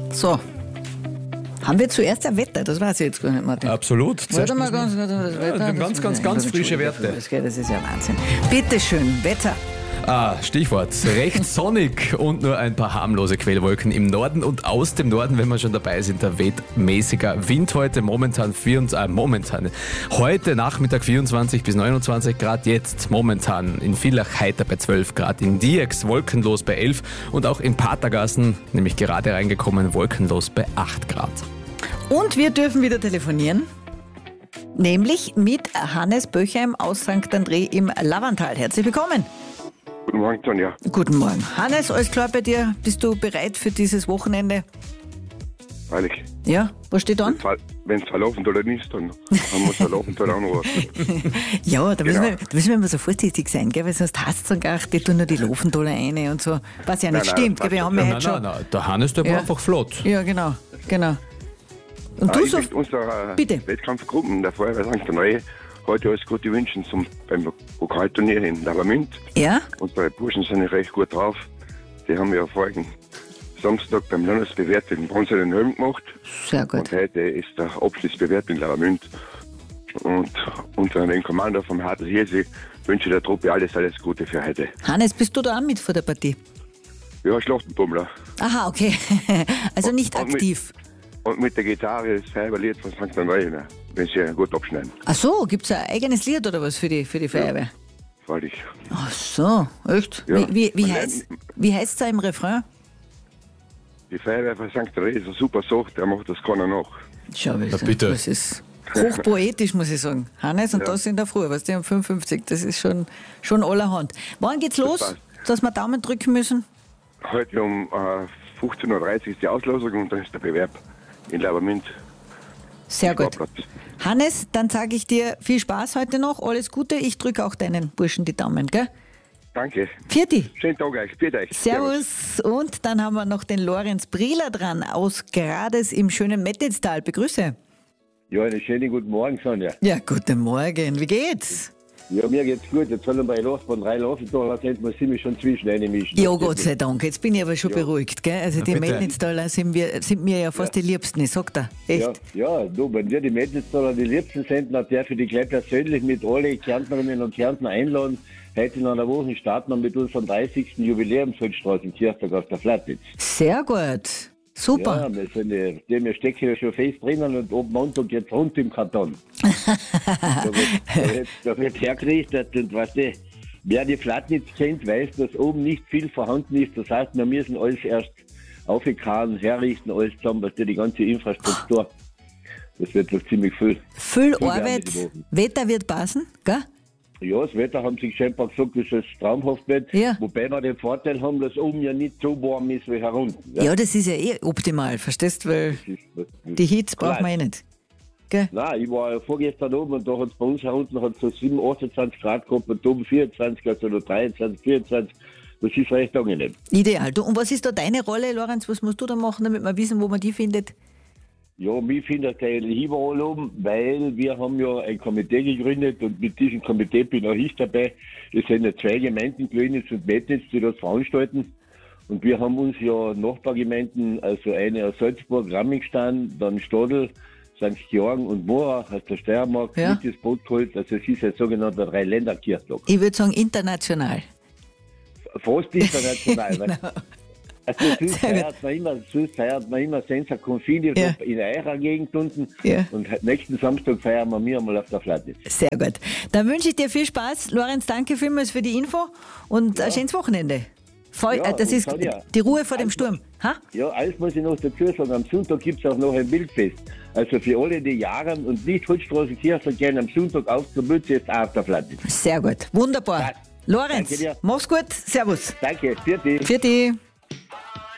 So. Haben wir zuerst ein Wetter? Das weiß ich jetzt gar nicht, Martin. Absolut. Warte mal ganz kurz das Wetter. Ganz frische Werte. Das ist ja Wahnsinn. Bitteschön, Wetter. Stichwort. Recht sonnig und nur ein paar harmlose Quellwolken im Norden und aus dem Norden, wenn wir schon dabei sind, da weht mäßiger Wind heute, heute Nachmittag 24 bis 29 Grad, jetzt momentan in Villach heiter bei 12 Grad, in Diex wolkenlos bei 11 und auch in Patergassen, nämlich gerade reingekommen, wolkenlos bei 8 Grad. Und wir dürfen wieder telefonieren, nämlich mit Hannes Böchheim aus St. André im Lavantal. Herzlich willkommen. Guten Morgen, Sonja. Guten Morgen. Hannes, alles klar bei dir? Bist du bereit für dieses Wochenende? Freilich. Ja, was steht an? Wenn es verlaufen oder nicht, dann muss verlaufen oder anrufen. Ja, da müssen wir immer so vorsichtig sein, gell? Weil sonst hast du dann die tun nur die Laufendoller rein und so. Was ja nicht stimmt, gell? Wir haben ja heute schon... Nein, der Hannes, der war einfach flott. Ja, genau. Und du ich so... möchte unserer Bitte. Wettkampfgruppen der Feuerwehr St. André heute alles Gute wünschen beim Pokalturnier in Lavamünd. Ja? Unsere Burschen sind ja recht gut drauf. Die haben ja vorigen Samstag beim Landesbewertung den bronzenen Helm gemacht. Sehr gut. Und heute ist der Abschlussbewertung in Lavamünd. Und unter dem Kommando vom Hartl Hirsi wünsche ich der Truppe alles Gute für heute. Hannes, bist du da auch mit vor der Partie? Ja, Schlachtenbummler. Aha, okay. Also nicht aktiv. Und mit der Gitarre das Feuerwehrlied von St. André, wenn sie gut abschneiden. Ach so, gibt es ein eigenes Lied oder was für die Feuerwehr? Ja, freilich. Ach so, echt? Ja. Wie heißt es da im Refrain? Die Feuerwehr von St. André ist eine super Sache, der macht das keiner nach. Schau, bitte. Das ist hochpoetisch, muss ich sagen. Hannes, und das in der Früh, was die um 55, das ist schon allerhand. Wann geht's los, dass wir Daumen drücken müssen? Heute um 15.30 Uhr ist die Auslosung und dann ist der Bewerb in Lavamünd. Sehr gut. Hannes, dann sage ich dir viel Spaß heute noch, alles Gute. Ich drücke auch deinen Burschen die Daumen, gell? Danke. Vierte. Schönen Tag euch. Bitte euch. Servus. Und dann haben wir noch den Lorenz Brieler dran aus Grades im schönen Mettitztal. Begrüße. Ja, einen schönen guten Morgen, Sonja. Ja, guten Morgen. Wie geht's? Ja, mir geht's gut. Jetzt sollen wir bei von 3 Laufentaler sind wir ziemlich schon zwischen einmischen. Ja, Gott sei Dank. Jetzt bin ich aber schon beruhigt, gell? Also die bitte. Mettitztaler sind mir ja fast die Liebsten, ich sag da. Echt? Ja, du, wenn wir die Mettitztaler die Liebsten sind, dann darf ich dich gleich persönlich mit allen Kärntnerinnen und Kärntner einladen. Heute in einer Woche starten wir mit unserem 30. Jubiläumsfeldstraßenkirchtag auf der Flattitz. Sehr gut. Super. Ja, wir stecken ja schon fest drinnen und ab Montag jetzt rund im Karton. da wird hergerichtet und weißt du, wer die Flattnitz kennt, weiß, dass oben nicht viel vorhanden ist. Das heißt, wir müssen alles erst aufgekarren, herrichten, alles zusammen, was die ganze Infrastruktur. Das wird noch ziemlich viel. Viel Arbeit, Wetter wird passen, gell? Ja, das Wetter haben sie scheinbar gesagt, das ist traumhaft wird. Ja. Wobei wir den Vorteil haben, dass oben ja nicht so warm ist wie herunten. Ja, das ist ja optimal, verstehst du? Weil die Hitze braucht man nicht. Gell? Nein, ich war vorgestern oben und da hat es bei uns herunten hat so 27, 28 Grad gehabt und oben 24, also noch 23, 24. Das ist recht angenehm. Ideal. Du, und was ist da deine Rolle, Lorenz? Was musst du da machen, damit wir wissen, wo man die findet? Ja, mich findet der überall oben, weil wir haben ja ein Komitee gegründet und mit diesem Komitee bin auch ich dabei. Es sind ja 2 Gemeinden, Glönitz und Metnitz, die das veranstalten. Und wir haben uns ja Nachbargemeinden, also eine aus Salzburg, Rammingstein, dann Stadl, St. Georgen und Mora aus der Steiermark mit ins Boot geholt. Also es ist ein sogenannter 3-Länder-Kirchtag. Ich würde sagen international. Fast international. Genau. Also sonst feiert man immer Senza Confini in eurer Gegend unten. Ja. Und nächsten Samstag feiern wir einmal auf der Flattitz. Sehr gut. Dann wünsche ich dir viel Spaß. Lorenz, danke vielmals für die Info und ein schönes Wochenende. Das ist die Ruhe vor dem Sturm. Ha? Ja, alles muss ich noch dazu sagen. Am Sonntag gibt es auch noch ein Wildfest. Also für alle, die jagen und nicht Holzstraßenkirche gehen, am Sonntag auf zur Mütze jetzt auch auf der Flattitz. Sehr gut. Wunderbar. Lorenz, mach's gut. Servus. Danke. Vierte. Vierte.